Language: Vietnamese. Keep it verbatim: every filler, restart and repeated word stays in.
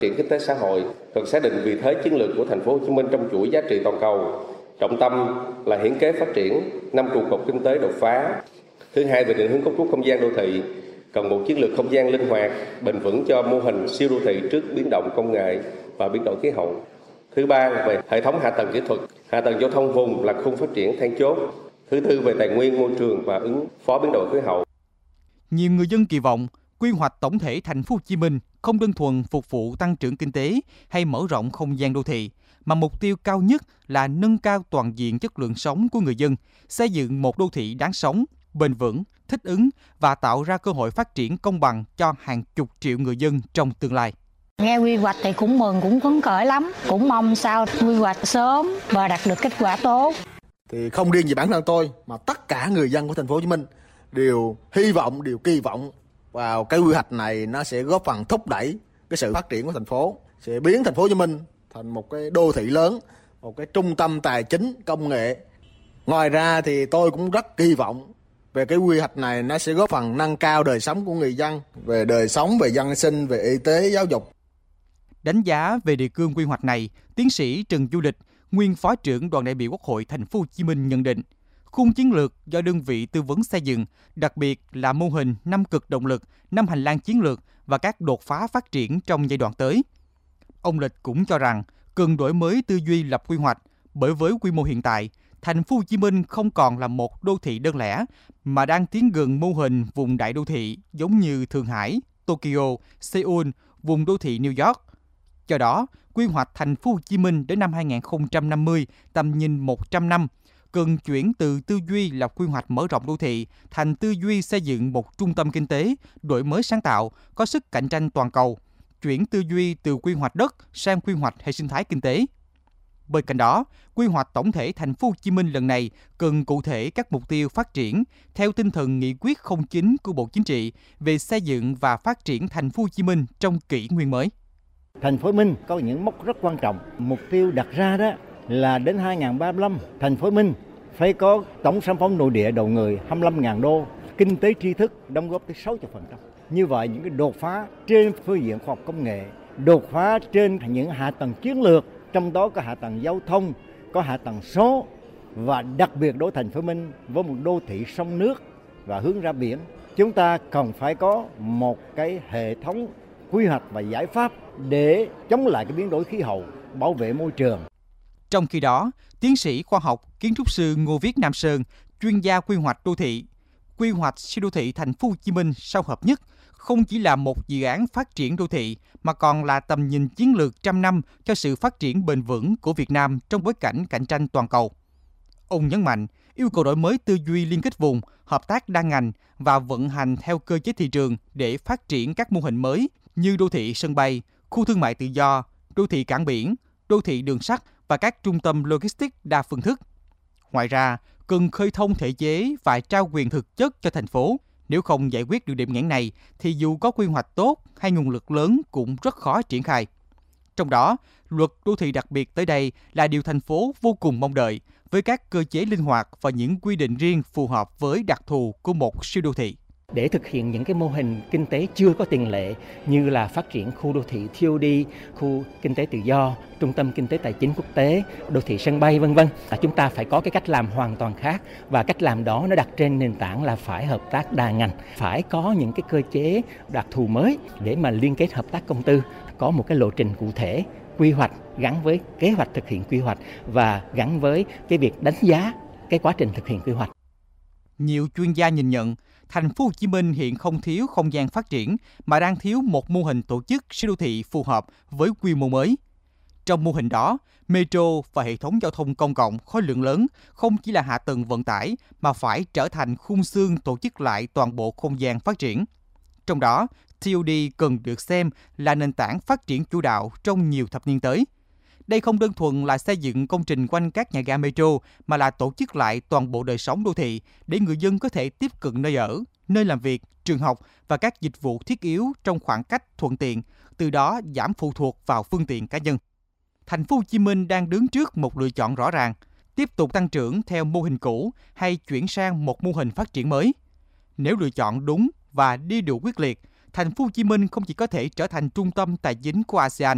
triển kinh tế xã hội cần xác định vị thế chiến lược của thành phố Hồ Chí Minh trong chuỗi giá trị toàn cầu. Trọng tâm là hiến kế phát triển năm trụ cột kinh tế đột phá. Thứ hai, về định hướng cấu trúc không gian đô thị, cần một chiến lược không gian linh hoạt, bền vững cho mô hình siêu đô thị trước biến động công nghệ và biến đổi khí hậu. Thứ ba, về hệ thống hạ tầng kỹ thuật, hạ tầng giao thông vùng là khung phát triển then chốt. Thứ tư, về tài nguyên môi trường và ứng phó biến đổi khí hậu. Nhiều người dân kỳ vọng quy hoạch tổng thể thành phố Hồ Chí Minh không đơn thuần phục vụ tăng trưởng kinh tế hay mở rộng không gian đô thị, mà mục tiêu cao nhất là nâng cao toàn diện chất lượng sống của người dân, xây dựng một đô thị đáng sống, bền vững, thích ứng và tạo ra cơ hội phát triển công bằng cho hàng chục triệu người dân trong tương lai. Nghe quy hoạch thì cũng mừng, cũng phấn khởi lắm, cũng mong sao quy hoạch sớm và đạt được kết quả tốt. Thì không riêng gì bản thân tôi mà tất cả người dân của thành phố Hồ Chí Minh đều hy vọng, đều kỳ vọng vào cái quy hoạch này, nó sẽ góp phần thúc đẩy cái sự phát triển của thành phố, sẽ biến thành phố Hồ Chí Minh thành một cái đô thị lớn, một cái trung tâm tài chính, công nghệ. Ngoài ra thì tôi cũng rất kỳ vọng về cái quy hoạch này, nó sẽ góp phần nâng cao đời sống của người dân, về đời sống, về dân sinh, về y tế, giáo dục. Đánh giá về đề cương quy hoạch này, tiến sĩ Trần Du Lịch, nguyên Phó trưởng Đoàn đại biểu Quốc hội Thành phố Hồ Chí Minh nhận định, khung chiến lược do đơn vị tư vấn xây dựng, đặc biệt là mô hình năm cực động lực, năm hành lang chiến lược và các đột phá phát triển trong giai đoạn tới. Ông Lịch cũng cho rằng cần đổi mới tư duy lập quy hoạch, bởi với quy mô hiện tại, Thành phố Hồ Chí Minh không còn là một đô thị đơn lẻ mà đang tiến gần mô hình vùng đại đô thị giống như Thượng Hải, Tokyo, Seoul, vùng đô thị New York. Do đó, quy hoạch Thành phố Hồ Chí Minh đến năm hai không năm mươi, tầm nhìn một trăm năm, cần chuyển từ tư duy lập quy hoạch mở rộng đô thị thành tư duy xây dựng một trung tâm kinh tế, đổi mới sáng tạo, có sức cạnh tranh toàn cầu, chuyển tư duy từ quy hoạch đất sang quy hoạch hệ sinh thái kinh tế. Bên cạnh đó, quy hoạch tổng thể Thành phố Hồ Chí Minh lần này cần cụ thể các mục tiêu phát triển theo tinh thần nghị quyết không chín của Bộ Chính trị về xây dựng và phát triển Thành phố Hồ Chí Minh trong kỷ nguyên mới. Thành phố Hồ Chí Minh có những mốc rất quan trọng. Mục tiêu đặt ra đó là đến hai không ba lăm, Thành phố Hồ Chí Minh phải có tổng sản phẩm nội địa đầu người hai mươi lăm nghìn đô, kinh tế tri thức đóng góp tới sáu mươi phần trăm. Như vậy, những cái đột phá trên phương diện khoa học công nghệ, đột phá trên những hạ tầng chiến lược, trong đó có hạ tầng giao thông, có hạ tầng số, và đặc biệt đối Thành phố Hồ Chí Minh với một đô thị sông nước và hướng ra biển, chúng ta cần phải có một cái hệ thống quy hoạch và giải pháp để chống lại cái biến đổi khí hậu, bảo vệ môi trường. Trong khi đó, tiến sĩ khoa học, kiến trúc sư Ngô Viết Nam Sơn, chuyên gia quy hoạch đô thị, quy hoạch siêu đô thị Thành phố Hồ Chí Minh sau hợp nhất không chỉ là một dự án phát triển đô thị mà còn là tầm nhìn chiến lược trăm năm cho sự phát triển bền vững của Việt Nam trong bối cảnh cạnh tranh toàn cầu. Ông nhấn mạnh yêu cầu đổi mới tư duy liên kết vùng, hợp tác đa ngành và vận hành theo cơ chế thị trường để phát triển các mô hình mới như đô thị sân bay, khu thương mại tự do, đô thị cảng biển, đô thị đường sắt và các trung tâm logistics đa phương thức. Ngoài ra, cần khơi thông thể chế và trao quyền thực chất cho thành phố. Nếu không giải quyết được điểm nghẽn này, thì dù có quy hoạch tốt hay nguồn lực lớn cũng rất khó triển khai. Trong đó, luật đô thị đặc biệt tới đây là điều thành phố vô cùng mong đợi, với các cơ chế linh hoạt và những quy định riêng phù hợp với đặc thù của một siêu đô thị. Để thực hiện những cái mô hình kinh tế chưa có tiền lệ như là phát triển khu đô thị tê ô đê, khu kinh tế tự do, trung tâm kinh tế tài chính quốc tế, đô thị sân bay vân vân, là chúng ta phải có cái cách làm hoàn toàn khác, và cách làm đó nó đặt trên nền tảng là phải hợp tác đa ngành, phải có những cái cơ chế đặc thù mới để mà liên kết hợp tác công tư, có một cái lộ trình cụ thể, quy hoạch gắn với kế hoạch thực hiện quy hoạch và gắn với cái việc đánh giá cái quá trình thực hiện quy hoạch. Nhiều chuyên gia nhìn nhận Thành phố Hồ Chí Minh hiện không thiếu không gian phát triển mà đang thiếu một mô hình tổ chức siêu đô thị phù hợp với quy mô mới. Trong mô hình đó, metro và hệ thống giao thông công cộng khối lượng lớn không chỉ là hạ tầng vận tải mà phải trở thành khung xương tổ chức lại toàn bộ không gian phát triển. Trong đó, tê ô đê cần được xem là nền tảng phát triển chủ đạo trong nhiều thập niên tới. Đây không đơn thuần là xây dựng công trình quanh các nhà ga metro mà là tổ chức lại toàn bộ đời sống đô thị để người dân có thể tiếp cận nơi ở, nơi làm việc, trường học và các dịch vụ thiết yếu trong khoảng cách thuận tiện, từ đó giảm phụ thuộc vào phương tiện cá nhân. Thành phố Hồ Chí Minh đang đứng trước một lựa chọn rõ ràng, tiếp tục tăng trưởng theo mô hình cũ hay chuyển sang một mô hình phát triển mới. Nếu lựa chọn đúng và đi đủ quyết liệt, Thành phố Hồ Chí Minh không chỉ có thể trở thành trung tâm tài chính của a sê an